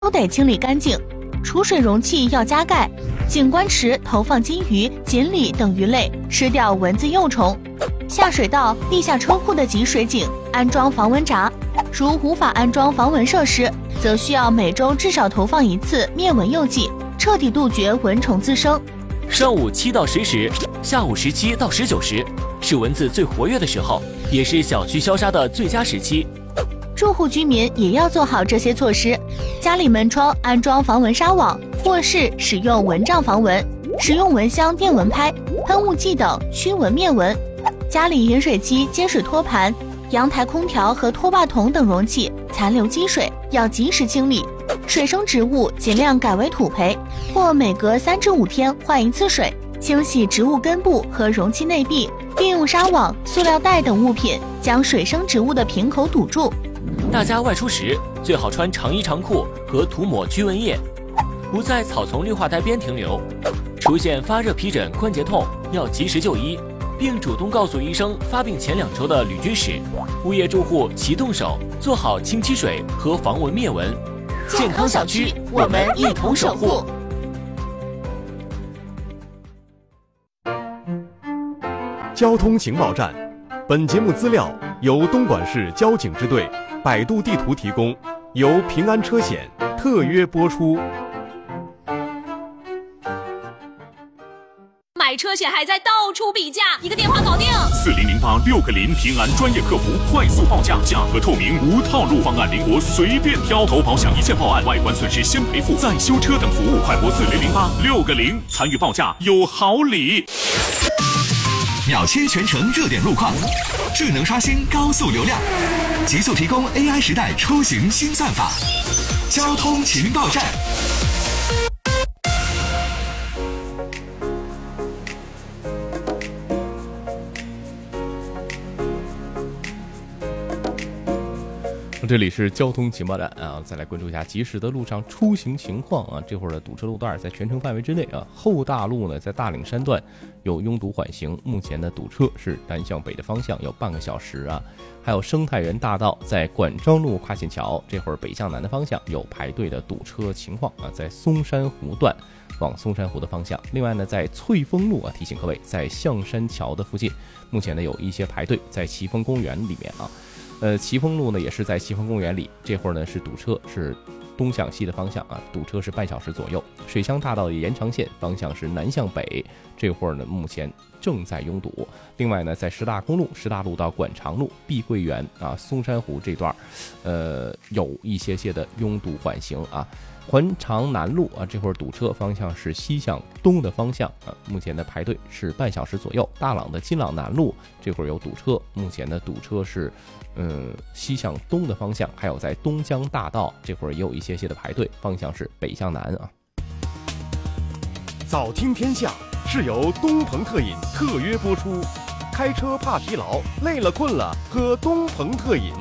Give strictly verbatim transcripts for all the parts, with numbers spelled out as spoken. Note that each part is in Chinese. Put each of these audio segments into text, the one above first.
都得清理干净。储水容器要加盖，景观池投放金鱼、锦鲤等鱼类，吃掉蚊子幼虫。下水道、地下车库的集水井安装防蚊闸，如无法安装防蚊设施，则需要每周至少投放一次灭蚊诱剂，彻底杜绝蚊虫滋生。 上午七到十时，下午十七到十九时，是蚊子最活跃的时候，也是小区消杀的最佳时期。 住户居民也要做好这些措施，家里门窗安装防蚊纱网，卧室使用蚊帐防蚊，使用蚊香、电蚊拍、喷雾剂等驱蚊灭蚊。家里饮水机、接水托盘、阳台空调和拖把桶等容器残留积水要及时清理，水生植物尽量改为土培，或每隔三至五天换一次水，清洗植物根部和容器内壁，并用纱网、塑料袋等物品将水生植物的瓶口堵住。 大家外出时最好穿长衣长裤和涂抹驱蚊液，不在草丛绿化带边停留。出现发热、皮疹、关节痛要及时就医，并主动告诉医生发病前两周的旅居史。物业住户齐动手，做好清积水和防蚊灭蚊。健康小区，我们一同守护。 交通情报站，本节目资料由东莞市交警支队、百度地图提供，由平安车险特约播出。 买车险还在到处比价，一个电话搞定。 四零零八六个零，平安专业客服，快速报价，价格透明，无套路方案，灵活随便挑。投保险一键报案，外观损失先赔付，再修车等服务，快拨四零零八六个零，参与报价有好礼。 秒切全程热点路况，智能刷新高速流量，极速提供 A I 时代出行新算法。交通情报站。 这里是交通情报站啊，再来关注一下及时的路上出行情况啊。这会儿的堵车路段在全程范围之内啊。后大路呢，在大岭山段有拥堵缓行，目前的堵车是南向北的方向有半个小时啊。还有生态园大道在管庄路跨线桥，这会儿北向南的方向有排队的堵车情况啊，在松山湖段往松山湖的方向。另外呢，在翠峰路啊，提醒各位在象山桥的附近，目前呢有一些排队，在奇峰公园里面啊。呃，奇峰路呢也是在奇峰公园里，这会儿呢是堵车，是东向西的方向啊，堵车是半小时左右。水乡大道的延长线方向是南向北，这会儿呢目前正在拥堵。另外呢，在师大公路师大路到管长路、碧桂园啊、松山湖这段，呃，有一些些的拥堵缓行啊。环长南路啊，这会儿堵车方向是西向东的方向啊，目前的排队是半小时左右。大朗的金朗南路这会儿有堵车，目前的堵车是嗯西向东的方向，还有在东江大道这会儿也有一些些的排队，方向是北向南啊。 早听天下是由东鹏特饮特约播出，开车怕疲劳，累了困了喝东鹏特饮。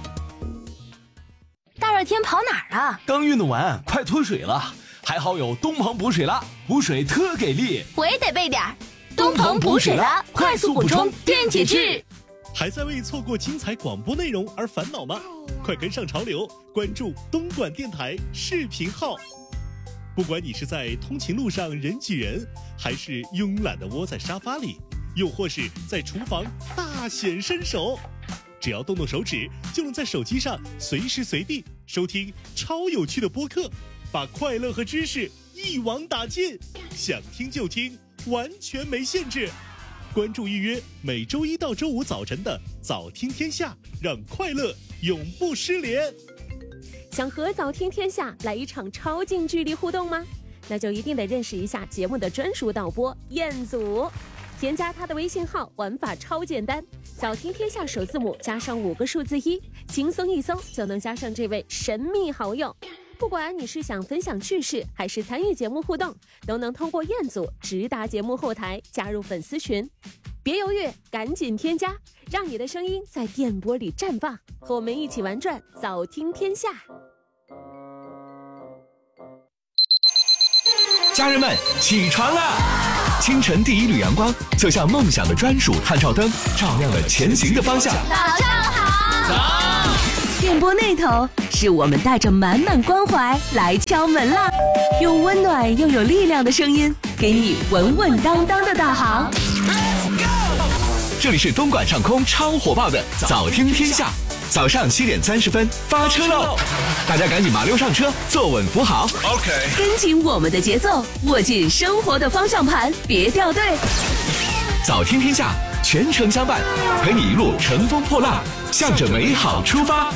大热天跑哪儿啊？ 刚运动完，快脱水了，还好有东鹏补水了，补水特给力。 我也得备点东鹏补水了，快速补充电解质。 还在为错过精彩广播内容而烦恼吗？快跟上潮流，关注东莞电台视频号。不管你是在通勤路上人挤人，还是慵懒地窝在沙发里，又或是在厨房大显身手，只要动动手指，就能在手机上随时随地收听超有趣的播客，把快乐和知识一网打尽，想听就听，完全没限制。关注预约每周一到周五早晨的早听天下，让快乐永不失联。 想和早听天下来一场超近距离互动吗？那就一定得认识一下节目的专属导播彦祖，添加他的微信号，玩法超简单，早听天下首字母加上五个数字一，轻松一搜就能加上这位神秘好友。不管你是想分享趣事，还是参与节目互动，都能通过彦祖直达节目后台加入粉丝群。别犹豫，赶紧添加，让你的声音在电波里绽放，和我们一起玩转早听天下。 家人们，起床啦！清晨第一缕阳光，就像梦想的专属探照灯，照亮了前行的方向。 早上好， 早。 电波那头是我们带着满满关怀来敲门啦，用温暖又有力量的声音，给你稳稳当当的导航。 这里是东莞上空超火爆的早听天下，早上七点三十分发车喽！大家赶紧麻溜上车，坐稳扶好。 OK， 跟紧我们的节奏，握紧生活的方向盘，别掉队。 早听天下，全程相伴，陪你一路乘风破浪，向着美好出发。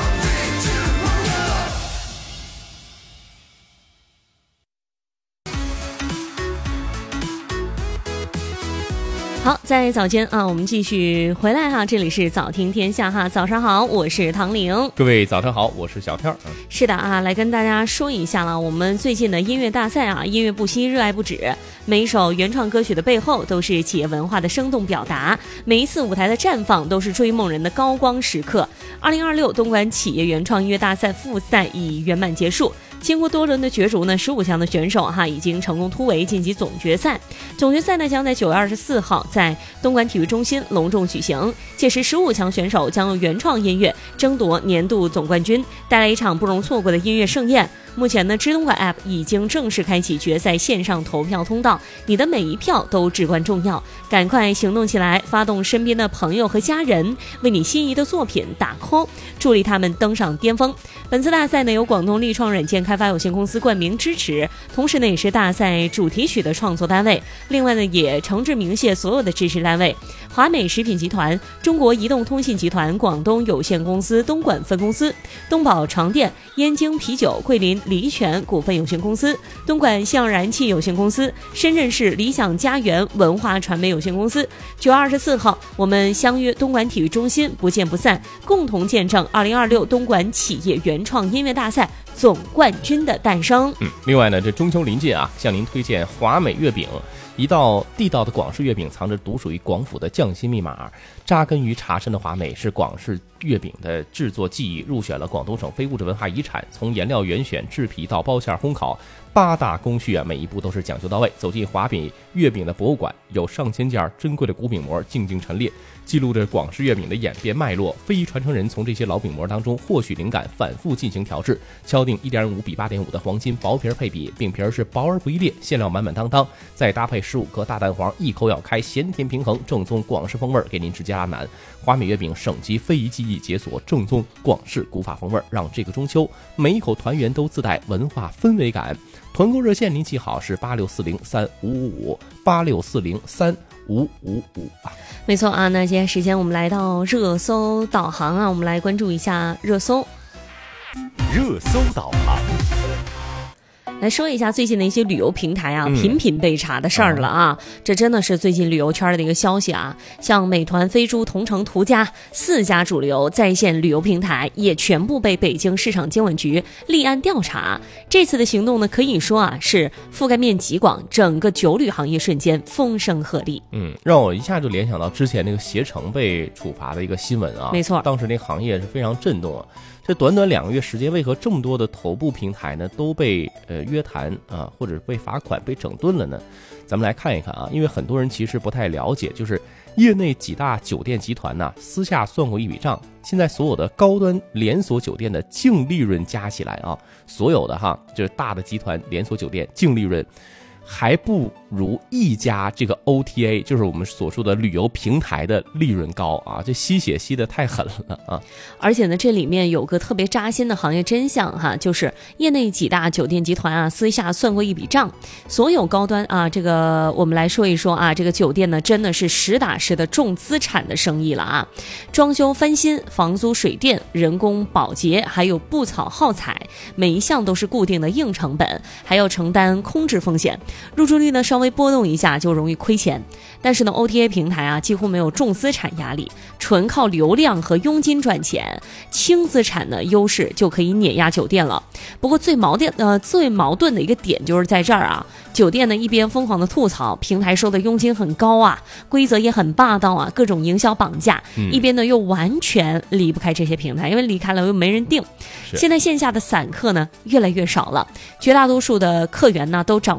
好，在早间啊，我们继续回来哈，这里是早听天下哈，早上好，我是唐玲， 各位早上好，我是小跳。 是的啊，来跟大家说一下了，我们最近的音乐大赛啊，音乐不息，热爱不止，每一首原创歌曲的背后都是企业文化的生动表达，每一次舞台的绽放都是追梦人的高光时刻。二零二六东莞企业原创音乐大赛复赛已圆满结束。经过多轮的角逐呢，十五强的选手哈已经成功突围晋级总决赛。总决赛呢将在九月二十四号在东莞体育中心隆重举行。届时十五强选手将用原创音乐争夺年度总冠军，带来一场不容错过的音乐盛宴。目前呢，知东莞 App 已经正式开启决赛线上投票通道，你的每一票都至关重要，赶快行动起来，发动身边的朋友和家人，为你心仪的作品打 call， 助力他们登上巅峰。本次大赛呢由广东力创软件开发有限公司冠名支持，同时呢也是大赛主题曲的创作单位。另外呢也诚挚鸣谢所有的支持单位：华美食品集团、中国移动通信集团广东有限公司东莞分公司、东宝床垫、燕京啤酒、桂林梨泉股份有限公司、东莞象燃气有限公司、深圳市理想家园文化传媒有限公司。九月二十四号，我们相约东莞体育中心，不见不散，共同见证二零二六东莞企业原创音乐大赛总冠军的诞生。 嗯，另外呢，这中秋临近啊，向您推荐华美月饼。一道地道的广式月饼藏着独属于广府的匠心密码，扎根于茶山的华美是广式月饼的制作技艺入选了广东省非物质文化遗产，从原料原选、制皮到包馅、烘烤八大工序啊，每一步都是讲究到位。走进华美月饼的博物馆，有上千件珍贵的古饼模静静陈列，记录着广式月饼的演变脉络。非遗传承人从这些老饼模当中获取灵感，反复进行调制，敲定 一点五 比 八点五 的黄金薄皮配比，饼皮是薄而不易裂，馅料满满当当，再搭配十五颗大蛋黄，一口咬开，咸甜平衡，正宗广式风味给您直接拉满。华美月饼省级非遗技艺解锁正宗广式古法风味，让这个中秋每一口团圆都自带文化氛围感。团购热线您记好是八六四零三五五五八六四零三五五五啊。 没错啊，那接下来时间我们来到热搜导航啊，我们来关注一下热搜。 热搜导航。 来说一下最近的一些旅游平台啊， 嗯、 频频被查的事儿了啊、嗯！这真的是最近旅游圈的一个消息啊。像美团、飞猪、同程、途家四家主流在线旅游平台也全部被北京市场监管局立案调查。这次的行动呢，可以说啊是覆盖面极广，整个酒旅行业瞬间风声鹤唳。 嗯，让我一下就联想到之前那个携程被处罚的一个新闻啊。 没错， 当时那个行业是非常震动啊。这短短两个月时间，为何这么多的头部平台呢都被呃约谈啊，或者被罚款、被整顿了呢？咱们来看一看啊，因为很多人其实不太了解，就是业内几大酒店集团呢、啊、私下算过一笔账，现在所有的高端连锁酒店的净利润加起来啊，所有的哈就是大的集团连锁酒店净利润还不如一家这个 O T A， 就是我们所说的旅游平台的利润高啊！这吸血吸得太狠了啊！ 而且呢，这里面有个特别扎心的行业真相哈，就是业内几大酒店集团啊，私下算过一笔账，所有高端啊，这个我们来说一说啊，这个酒店呢，真的是实打实的重资产的生意了啊！装修翻新、房租、水电、人工保洁，还有布草耗材，每一项都是固定的硬成本，还要承担空置风险。入住率呢稍微波动一下就容易亏钱，但是呢 O T A 平台啊几乎没有重资产压力，纯靠流量和佣金赚钱，轻资产的优势就可以碾压酒店了。不过最矛盾呃最矛盾的一个点就是在这儿啊，酒店呢一边疯狂的吐槽平台收的佣金很高啊，规则也很霸道啊，各种营销绑架、嗯、一边呢又完全离不开这些平台，因为离开了又没人订。现在线下的散客呢越来越少了，绝大多数的客源呢都掌握在 O T A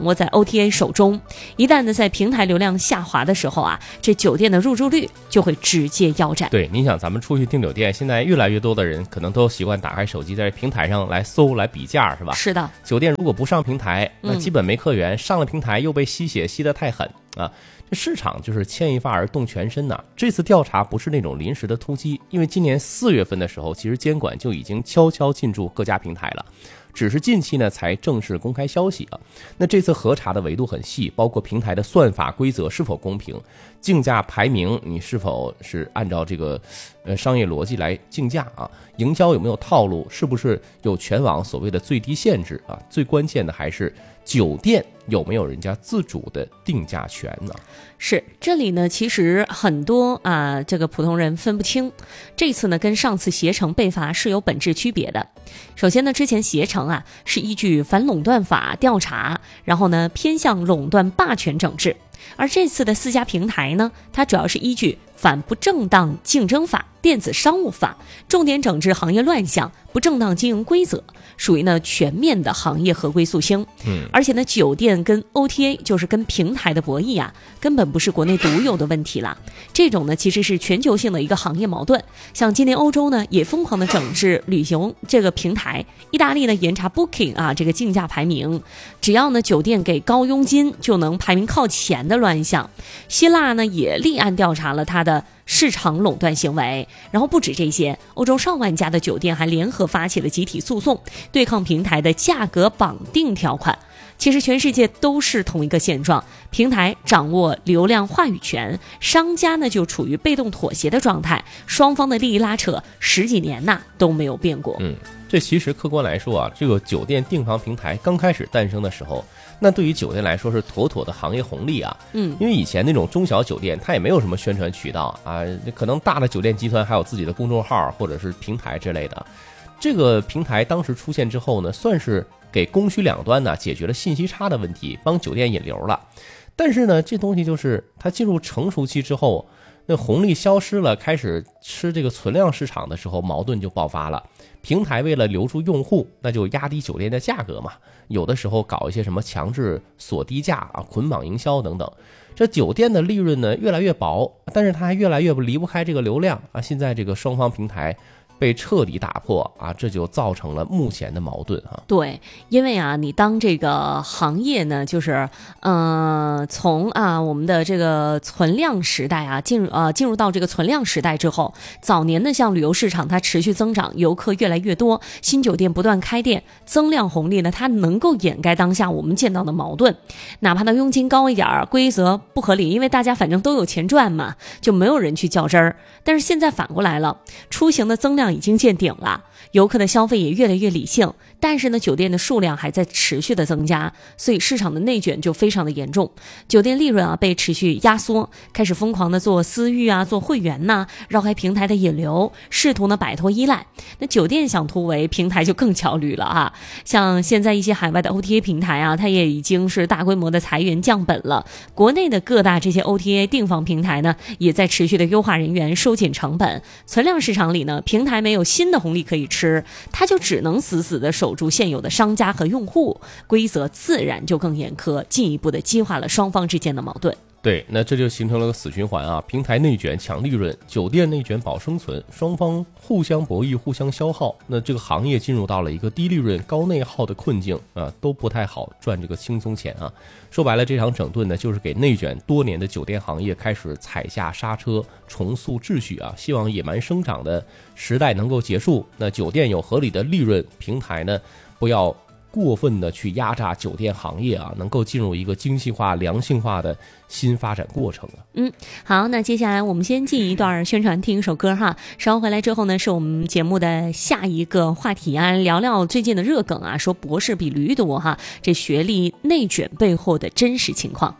T A 手中。一旦呢在平台流量下滑的时候啊，这酒店的入住率就会直接腰斩。 对，你想咱们出去订酒店，现在越来越多的人可能都习惯打开手机在平台上来搜来比价，是吧？ 是的。 酒店如果不上平台，那基本没客源；嗯、上了平台又被吸血吸得太狠啊！这市场就是牵一发而动全身呐、啊。这次调查不是那种临时的突击，因为今年四月份的时候，其实监管就已经悄悄进驻各家平台了。只是近期呢才正式公开消息啊。那这次核查的维度很细，包括平台的算法规则是否公平，竞价排名你是否是按照这个呃商业逻辑来竞价啊，营销有没有套路，是不是有全网所谓的最低限制啊？最关键的还是酒店有没有人家自主的定价权呢？ 是，这里呢其实很多啊这个普通人分不清，这次呢跟上次携程被罚是有本质区别的。首先呢，之前携程啊是依据反垄断法调查，然后呢偏向垄断霸权整治，而这次的四家平台呢，它主要是依据反不正当竞争法、电子商务法，重点整治行业乱象、不正当经营规则，属于呢全面的行业合规肃清。嗯，而且呢，酒店跟 O T A 就是跟平台的博弈啊，根本不是国内独有的问题啦。这种呢其实是全球性的一个行业矛盾。像今年欧洲呢也疯狂的整治旅行这个平台，意大利呢严查 Booking 啊这个竞价排名，只要呢酒店给高佣金就能排名靠前的乱象。希腊呢也立案调查了它的市场垄断行为，然后不止这些，欧洲上万家的酒店还联合发起了集体诉讼，对抗平台的价格绑定条款。其实全世界都是同一个现状，平台掌握流量话语权，商家呢就处于被动妥协的状态，双方的利益拉扯十几年呐都没有变过。 嗯，这其实客观来说啊，这个酒店订房平台刚开始诞生的时候，那对于酒店来说是妥妥的行业红利啊。嗯，因为以前那种中小酒店它也没有什么宣传渠道啊，可能大的酒店集团还有自己的公众号或者是平台之类的。这个平台当时出现之后呢，算是给供需两端呢解决了信息差的问题，帮酒店引流了。但是呢，这东西就是它进入成熟期之后，那红利消失了，开始吃这个存量市场的时候，矛盾就爆发了。平台为了留住用户，那就压低酒店的价格嘛，有的时候搞一些什么强制锁低价啊、捆绑营销等等。这酒店的利润呢越来越薄，但是它还越来越离不开这个流量啊。现在这个双方平台被彻底打破啊，这就造成了目前的矛盾啊。 对，因为啊，你当这个行业呢，就是呃，从啊我们的这个存量时代啊，进入呃进入到这个存量时代之后，早年的像旅游市场它持续增长，游客越来越多，新酒店不断开店，增量红利呢，它能够掩盖当下我们见到的矛盾，哪怕呢佣金高一点，规则不合理，因为大家反正都有钱赚嘛，就没有人去较真儿。但是现在反过来了，出行的增量已经见顶了，游客的消费也越来越理性，但是呢酒店的数量还在持续的增加，所以市场的内卷就非常的严重，酒店利润啊被持续压缩，开始疯狂的做私域啊，做会员呐、啊，绕开平台的引流，试图呢摆脱依赖。那酒店想突围，平台就更焦虑了啊。像现在一些海外的 O T A 平台啊，它也已经是大规模的裁员降本了，国内的各大这些 O T A 订房平台呢也在持续的优化人员，收紧成本。存量市场里呢，平台没有新的红利可以吃，它就只能死死的守住现有的商家和用户，规则自然就更严苛，进一步的激化了双方之间的矛盾。 对，那这就形成了个死循环啊！平台内卷抢利润，酒店内卷保生存，双方互相博弈，互相消耗。那这个行业进入到了一个低利润、高内耗的困境啊，都不太好赚这个轻松钱啊。说白了，这场整顿呢，就是给内卷多年的酒店行业开始踩下刹车，重塑秩序啊。希望野蛮生长的时代能够结束。那酒店有合理的利润，平台呢不要过分的去压榨酒店行业啊，能够进入一个精细化、良性化的新发展过程啊。 嗯，好，那接下来我们先进一段宣传，听一首歌哈。稍后回来之后呢，是我们节目的下一个话题啊，聊聊最近的热梗啊，说博士比驴多哈，这学历内卷背后的真实情况。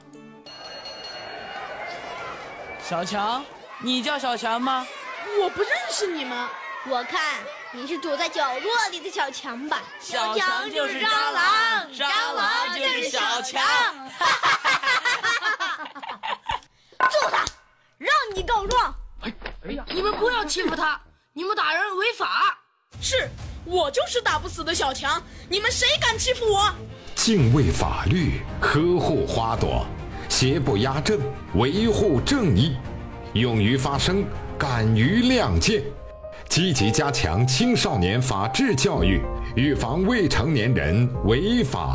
小强，你叫小强吗？ 我不认识你们，我看你是躲在角落里的小强吧？ 小强就是蟑螂，蟑螂就是小强。 揍他，让你告状！ 哎哎呀，你们不要欺负他，你们打人违法。 是，我就是打不死的小强，你们谁敢欺负我？ 敬畏法律，呵护花朵，邪不压正，维护正义，勇于发声，敢于亮剑，积极加强青少年法治教育，预防未成年人违法